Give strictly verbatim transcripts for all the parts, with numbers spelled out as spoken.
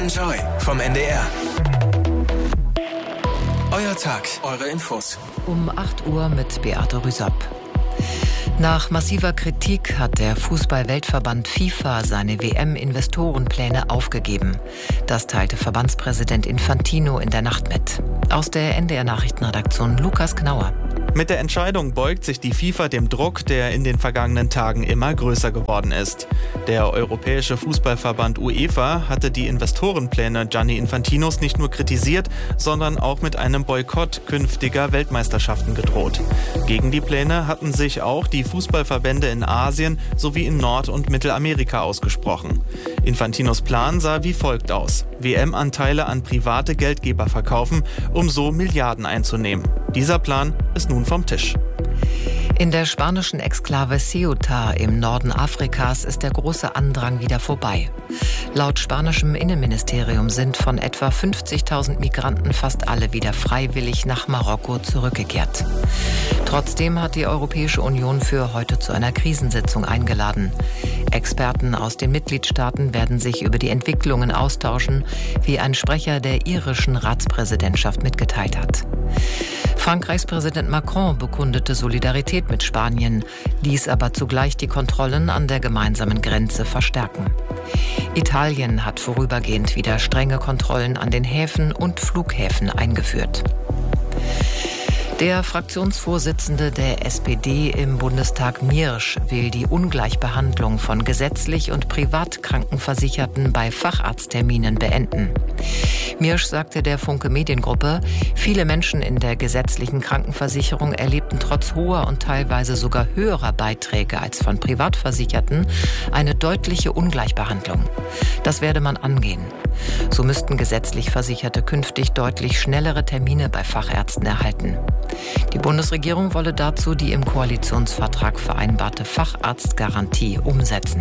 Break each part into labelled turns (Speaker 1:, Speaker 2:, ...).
Speaker 1: Enjoy vom N D R. Euer Tag, eure Infos.
Speaker 2: Um acht Uhr mit Beate Rüsop. Nach massiver Kritik hat der Fußball-Weltverband FIFA seine W M-Investorenpläne aufgegeben. Das teilte Verbandspräsident Infantino in der Nacht mit. Aus der N D R-Nachrichtenredaktion Lukas Knauer.
Speaker 3: Mit der Entscheidung beugt sich die FIFA dem Druck, der in den vergangenen Tagen immer größer geworden ist. Der Europäische Fußballverband UEFA hatte die Investorenpläne Gianni Infantinos nicht nur kritisiert, sondern auch mit einem Boykott künftiger Weltmeisterschaften gedroht. Gegen die Pläne hatten sich auch die Fußballverbände in Asien sowie in Nord- und Mittelamerika ausgesprochen. Infantinos Plan sah wie folgt aus: W M-Anteile an private Geldgeber verkaufen, um so Milliarden einzunehmen. Dieser Plan ist nun vom Tisch.
Speaker 2: In der spanischen Exklave Ceuta im Norden Afrikas ist der große Andrang wieder vorbei. Laut spanischem Innenministerium sind von etwa fünfzigtausend Migranten fast alle wieder freiwillig nach Marokko zurückgekehrt. Trotzdem hat die Europäische Union für heute zu einer Krisensitzung eingeladen. Experten aus den Mitgliedstaaten werden sich über die Entwicklungen austauschen, wie ein Sprecher der irischen Ratspräsidentschaft mitgeteilt hat. Frankreichs Präsident Macron bekundete Solidarität mit Spanien, ließ aber zugleich die Kontrollen an der gemeinsamen Grenze verstärken. Italien hat vorübergehend wieder strenge Kontrollen an den Häfen und Flughäfen eingeführt. Der Fraktionsvorsitzende der S P D im Bundestag Miersch will die Ungleichbehandlung von gesetzlich und privat Krankenversicherten bei Facharztterminen beenden. Miersch sagte der Funke Mediengruppe, viele Menschen in der gesetzlichen Krankenversicherung erlebten trotz hoher und teilweise sogar höherer Beiträge als von Privatversicherten eine deutliche Ungleichbehandlung. Das werde man angehen. So müssten gesetzlich Versicherte künftig deutlich schnellere Termine bei Fachärzten erhalten. Die Bundesregierung wolle dazu die im Koalitionsvertrag vereinbarte Facharztgarantie umsetzen.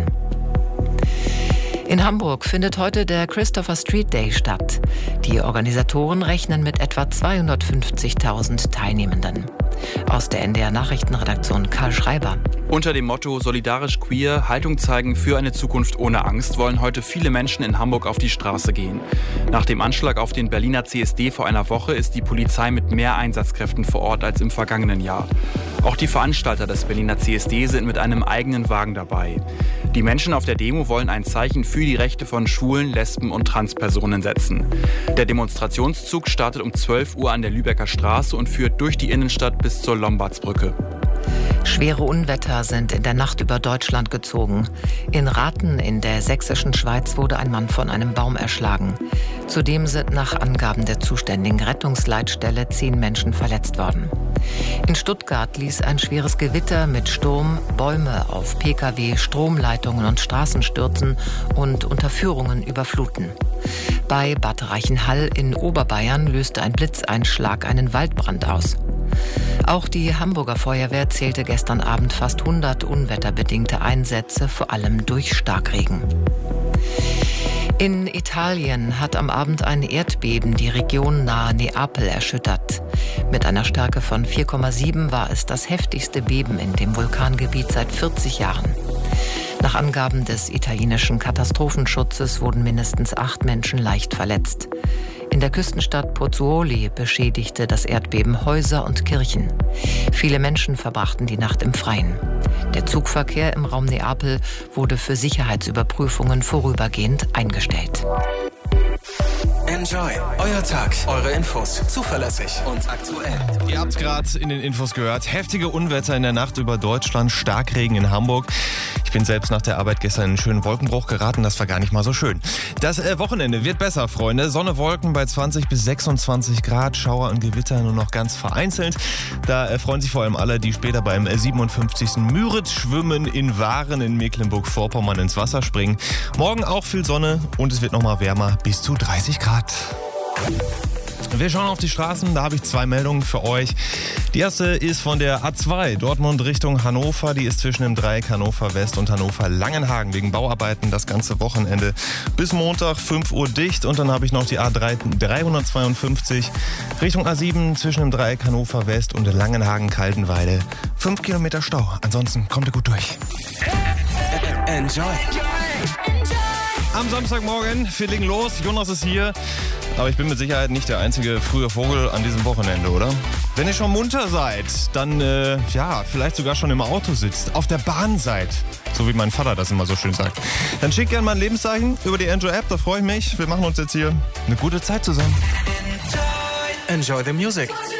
Speaker 2: In Hamburg findet heute der Christopher Street Day statt. Die Organisatoren rechnen mit etwa zweihundertfünfzigtausend Teilnehmenden. Aus der N D R-Nachrichtenredaktion Karl Schreiber.
Speaker 4: Unter dem Motto Solidarisch Queer, Haltung zeigen für eine Zukunft ohne Angst wollen heute viele Menschen in Hamburg auf die Straße gehen. Nach dem Anschlag auf den Berliner C S D vor einer Woche ist die Polizei mit mehr Einsatzkräften vor Ort als im vergangenen Jahr. Auch die Veranstalter des Berliner C S D sind mit einem eigenen Wagen dabei. Die Menschen auf der Demo wollen ein Zeichen für die Rechte von Schwulen, Lesben und Transpersonen setzen. Der Demonstrationszug startet um zwölf Uhr an der Lübecker Straße und führt durch die Innenstadt bis zur Lombardsbrücke.
Speaker 2: Schwere Unwetter sind in der Nacht über Deutschland gezogen. In Rathen in der sächsischen Schweiz wurde ein Mann von einem Baum erschlagen. Zudem sind nach Angaben der zuständigen Rettungsleitstelle zehn Menschen verletzt worden. In Stuttgart ließ ein schweres Gewitter mit Sturm Bäume auf Pkw, Stromleitungen und Straßen stürzen und Unterführungen überfluten. Bei Bad Reichenhall in Oberbayern löste ein Blitzeinschlag einen Waldbrand aus. Auch die Hamburger Feuerwehr zählte gestern Abend fast hundert unwetterbedingte Einsätze, vor allem durch Starkregen. In Italien hat am Abend ein Erdbeben die Region nahe Neapel erschüttert. Mit einer Stärke von vier Komma sieben war es das heftigste Beben in dem Vulkangebiet seit vierzig Jahren. Nach Angaben des italienischen Katastrophenschutzes wurden mindestens acht Menschen leicht verletzt. In der Küstenstadt Pozzuoli beschädigte das Erdbeben Häuser und Kirchen. Viele Menschen verbrachten die Nacht im Freien. Der Zugverkehr im Raum Neapel wurde für Sicherheitsüberprüfungen vorübergehend eingestellt.
Speaker 1: Enjoy. Euer Tag, eure Infos. Zuverlässig und aktuell.
Speaker 5: Ihr habt gerade in den Infos gehört. Heftige Unwetter in der Nacht über Deutschland, Starkregen in Hamburg. Ich bin selbst nach der Arbeit gestern in einen schönen Wolkenbruch geraten. Das war gar nicht mal so schön. Das äh, Wochenende wird besser, Freunde. Sonne, Wolken bei zwanzig bis sechsundzwanzig Grad. Schauer und Gewitter nur noch ganz vereinzelt. Da äh, freuen sich vor allem alle, die später beim äh, siebenundfünfzigsten Müritz-Schwimmen in Waren in Mecklenburg-Vorpommern ins Wasser springen. Morgen auch viel Sonne und es wird noch mal wärmer, bis zu dreißig Grad. Wir schauen auf die Straßen, da habe ich zwei Meldungen für euch. Die erste ist von der A zwei, Dortmund Richtung Hannover. Die ist zwischen dem Dreieck Hannover West und Hannover Langenhagen wegen Bauarbeiten das ganze Wochenende bis Montag fünf Uhr dicht. Und dann habe ich noch die A dreihundertzweiundfünfzig Richtung A sieben zwischen dem Dreieck Hannover West und Langenhagen-Kaltenweide. Fünf Kilometer Stau, ansonsten kommt ihr gut durch.
Speaker 1: Enjoy.
Speaker 5: am Samstagmorgen. Wir legen los. Jonas ist hier. Aber ich bin mit Sicherheit nicht der einzige frühe Vogel an diesem Wochenende, oder? Wenn ihr schon munter seid, dann, äh, ja, vielleicht sogar schon im Auto sitzt, auf der Bahn seid, so wie mein Vater das immer so schön sagt, dann schickt gerne mal ein Lebenszeichen über die Enjoy-App, da freue ich mich. Wir machen uns jetzt hier eine gute Zeit zusammen.
Speaker 1: Enjoy the music.